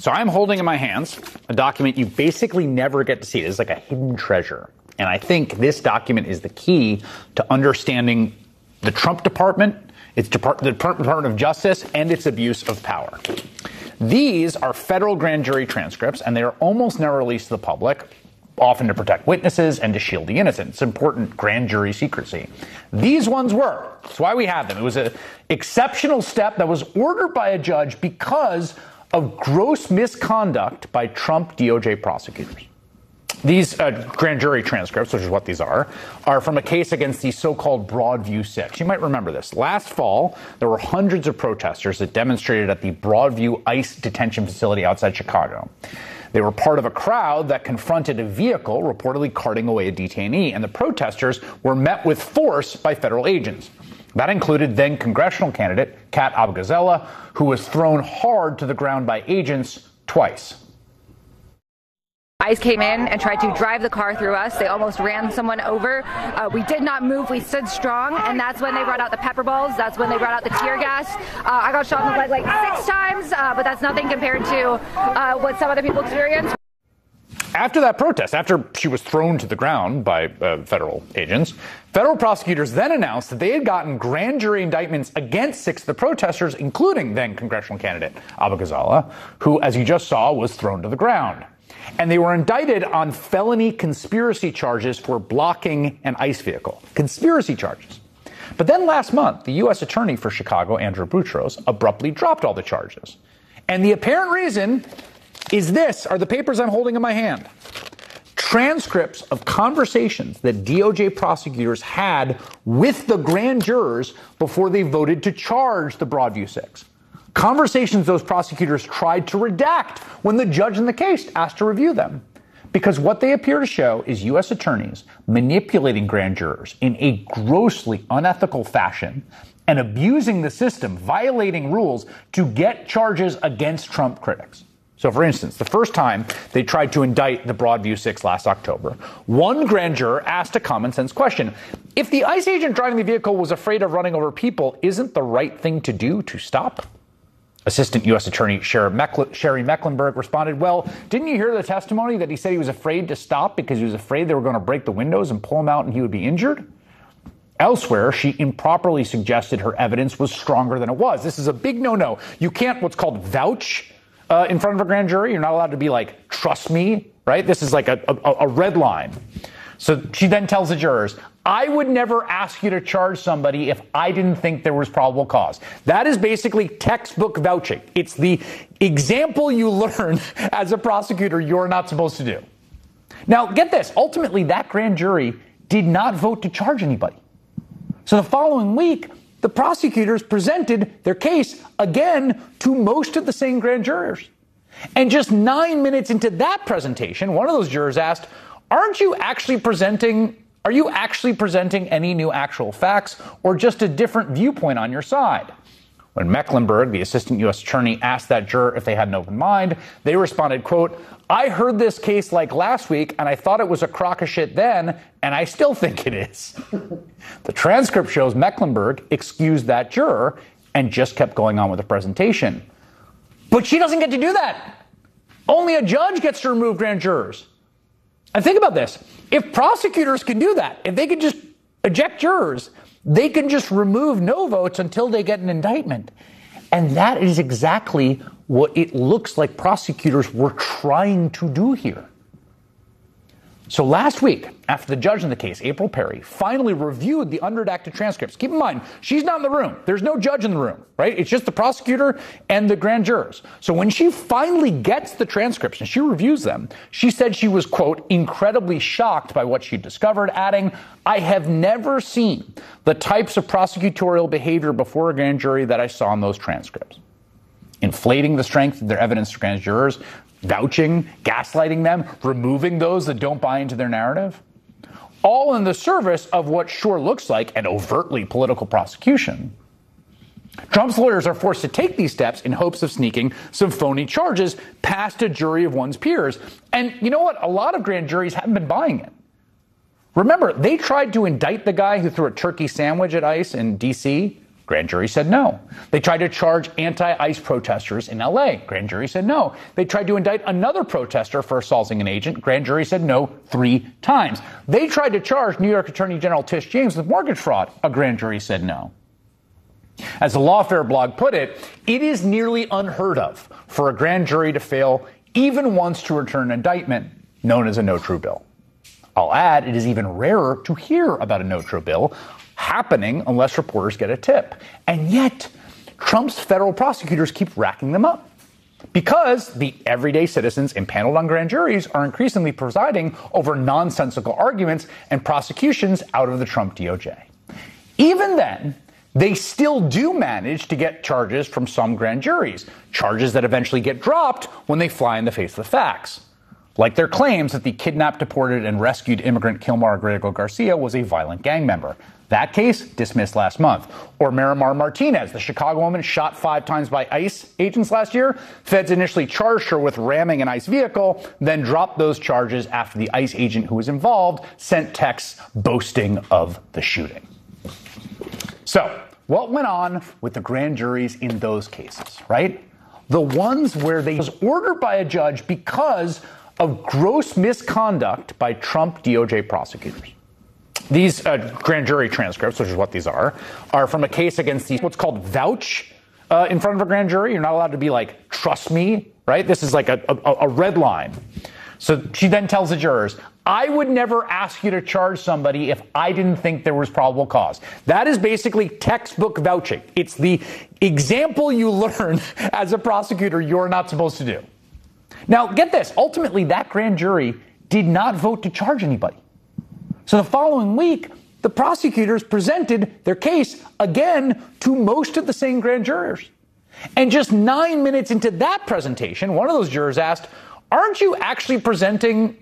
So I'm holding in my hands a document you basically never get to see. It's like a hidden treasure. And I think this document is the key to understanding the Trump department, the Department of Justice, and its abuse of power. These are federal grand jury transcripts, and they are almost never released to the public, often to protect witnesses and to shield the innocent. It's important grand jury secrecy. These ones were. That's why we have them. It was an exceptional step that was ordered by a judge because of gross misconduct by Trump DOJ prosecutors. These grand jury transcripts, which is what these are from a case against the so-called Broadview Six. You might remember this. Last fall, there were hundreds of protesters that demonstrated at the Broadview ICE detention facility outside Chicago. They were part of a crowd that confronted a vehicle reportedly carting away a detainee, and the protesters were met with force by federal agents. That included then congressional candidate Kat Abou-Gazella, who was thrown hard to the ground by agents twice. ICE came in and tried to drive the car through us. They almost ran someone over. We did not move. We stood strong, and that's when they brought out the pepper balls. That's when they brought out the tear gas. I got shot in the leg like 6 times, but that's nothing compared to what some other people experienced. After that protest, after she was thrown to the ground by federal agents, federal prosecutors then announced that they had gotten grand jury indictments against 6 of the protesters, including then congressional candidate Abou-Gazella, who, as you just saw, was thrown to the ground. And they were indicted on felony conspiracy charges for blocking an ICE vehicle. Conspiracy charges. But then last month, the U.S. Attorney for Chicago, Andrew Boutros, abruptly dropped all the charges. And the apparent reason are the papers I'm holding in my hand. Transcripts of conversations that DOJ prosecutors had with the grand jurors before they voted to charge the Broadview Six. Conversations those prosecutors tried to redact when the judge in the case asked to review them. Because what they appear to show is U.S. attorneys manipulating grand jurors in a grossly unethical fashion and abusing the system, violating rules to get charges against Trump critics. So, for instance, the first time they tried to indict the Broadview Six last October, one grand juror asked a common sense question. If the ICE agent driving the vehicle was afraid of running over people, isn't the right thing to do to stop? Assistant U.S. Attorney Sherry Mecklenburg responded, well, didn't you hear the testimony that he said he was afraid to stop because he was afraid they were going to break the windows and pull him out and he would be injured? Elsewhere, she improperly suggested her evidence was stronger than it was. This is a big no-no. You can't what's called vouch in front of a grand jury. You're not allowed to be like, trust me, right? This is like a red line. So she then tells the jurors, I would never ask you to charge somebody if I didn't think there was probable cause. That is basically textbook vouching. It's the example you learn as a prosecutor you're not supposed to do. Now, get this. Ultimately, that grand jury did not vote to charge anybody. So the following week, the prosecutors presented their case again to most of the same grand jurors. And just 9 minutes into that presentation, one of those jurors asked, are you actually presenting any new actual facts or just a different viewpoint on your side? When Mecklenburg, the assistant U.S. attorney, asked that juror if they had an open mind, they responded, quote, I heard this case like last week and I thought it was a crock of shit then, and I still think it is. The transcript shows Mecklenburg excused that juror and just kept going on with the presentation. But she doesn't get to do that. Only a judge gets to remove grand jurors. And think about this. If prosecutors can do that, if they can just eject jurors, they can just remove no votes until they get an indictment. And that is exactly what it looks like prosecutors were trying to do here. So last week, after the judge in the case, April Perry, finally reviewed the unredacted transcripts. Keep in mind, she's not in the room. There's no judge in the room, right? It's just the prosecutor and the grand jurors. So when she finally gets the transcripts and she reviews them, she said she was, quote, incredibly shocked by what she discovered, adding, I have never seen the types of prosecutorial behavior before a grand jury that I saw in those transcripts. Inflating the strength of their evidence to grand jurors, vouching, gaslighting them, removing those that don't buy into their narrative, all in the service of what sure looks like an overtly political prosecution. Trump's lawyers are forced to take these steps in hopes of sneaking some phony charges past a jury of one's peers. And you know what? A lot of grand juries haven't been buying it. Remember, they tried to indict the guy who threw a turkey sandwich at ICE in D.C., Grand jury said no. They tried to charge anti-ICE protesters in LA. Grand jury said no. They tried to indict another protester for assaulting an agent. Grand jury said no 3 times. They tried to charge New York Attorney General Tish James with mortgage fraud. A grand jury said no. As the Lawfare blog put it, it is nearly unheard of for a grand jury to fail even once to return an indictment, known as a no true bill. I'll add, it is even rarer to hear about a no true bill happening unless reporters get a tip. And yet, Trump's federal prosecutors keep racking them up because the everyday citizens impaneled on grand juries are increasingly presiding over nonsensical arguments and prosecutions out of the Trump DOJ. Even then, they still do manage to get charges from some grand juries, charges that eventually get dropped when they fly in the face of the facts. Like their claims that the kidnapped, deported, and rescued immigrant Kilmar Griego Garcia was a violent gang member. That case dismissed last month. Or Miramar Martinez, the Chicago woman shot 5 times by ICE agents last year. Feds initially charged her with ramming an ICE vehicle, then dropped those charges after the ICE agent who was involved sent texts boasting of the shooting. So, what went on with the grand juries in those cases, right? The ones where they was ordered by a judge because of gross misconduct by Trump DOJ prosecutors. These grand jury transcripts, which is what these are from a case against these, what's called vouch in front of a grand jury. You're not allowed to be like, trust me, right? This is like a red line. So she then tells the jurors, I would never ask you to charge somebody if I didn't think there was probable cause. That is basically textbook vouching. It's the example you learn as a prosecutor you're not supposed to do. Now, get this. Ultimately, that grand jury did not vote to charge anybody. So the following week, the prosecutors presented their case again to most of the same grand jurors. And just 9 minutes into that presentation, one of those jurors asked, are you actually presenting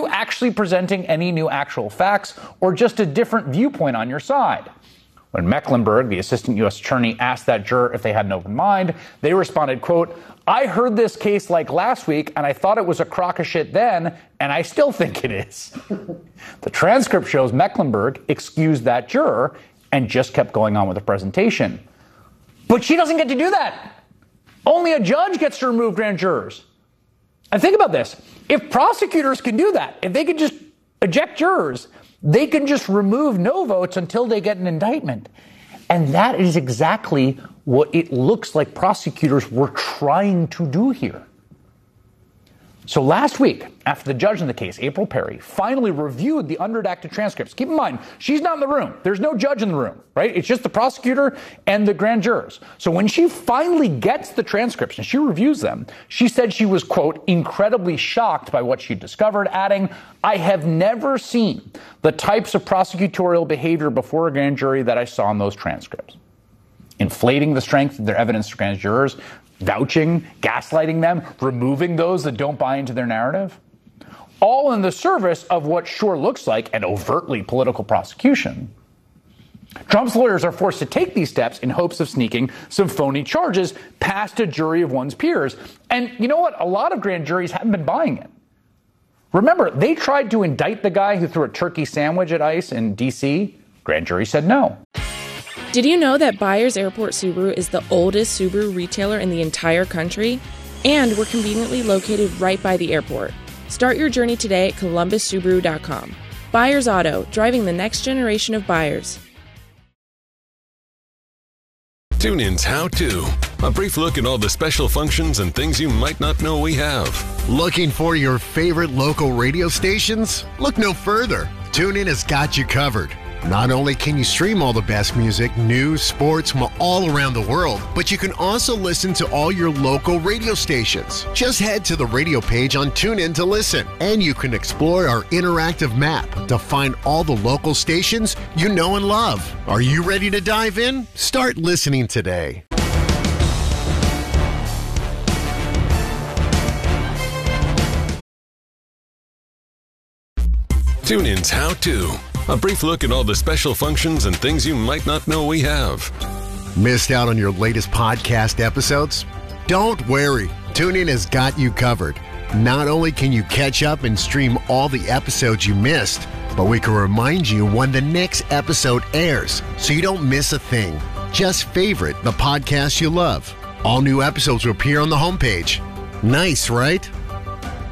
any new actual facts or just a different viewpoint on your side? When Mecklenburg, the assistant U.S. attorney, asked that juror if they had an open mind, they responded, quote, I heard this case like last week and I thought it was a crock of shit then, and I still think it is. The transcript shows Mecklenburg excused that juror and just kept going on with the presentation. But she doesn't get to do that. Only a judge gets to remove grand jurors. And think about this. If prosecutors can do that, if they can just eject jurors, they can just remove no votes until they get an indictment. And that is exactly what it looks like prosecutors were trying to do here. So last week, after the judge in the case, April Perry, finally reviewed the unredacted transcripts. Keep in mind, she's not in the room. There's no judge in the room, right? It's just the prosecutor and the grand jurors. So when she finally gets the transcripts and she reviews them, she said she was, quote, incredibly shocked by what she discovered, adding, I have never seen the types of prosecutorial behavior before a grand jury that I saw in those transcripts. Inflating the strength of their evidence to grand jurors, vouching, gaslighting them, removing those that don't buy into their narrative, all in the service of what sure looks like an overtly political prosecution. Trump's lawyers are forced to take these steps in hopes of sneaking some phony charges past a jury of one's peers. And you know what? A lot of grand juries haven't been buying it. Remember, they tried to indict the guy who threw a turkey sandwich at ICE in D.C. Grand jury said no. Did you know that Byers Airport Subaru is the oldest Subaru retailer in the entire country? And we're conveniently located right by the airport. Start your journey today at ColumbusSubaru.com. Byers Auto, driving the next generation of buyers. TuneIn's How To. A brief look at all the special functions and things you might not know we have. Looking for your favorite local radio stations? Look no further. TuneIn has got you covered. Not only can you stream all the best music, news, sports from all around the world, but you can also listen to all your local radio stations. Just head to the radio page on TuneIn to listen, and you can explore our interactive map to find all the local stations you know and love. Are you ready to dive in? Start listening today. TuneIn's How To. A brief look at all the special functions and things you might not know we have. Missed out on your latest podcast episodes? Don't worry. TuneIn has got you covered. Not only can you catch up and stream all the episodes you missed, but we can remind you when the next episode airs so you don't miss a thing. Just favorite the podcast you love. All new episodes will appear on the homepage. Nice, right?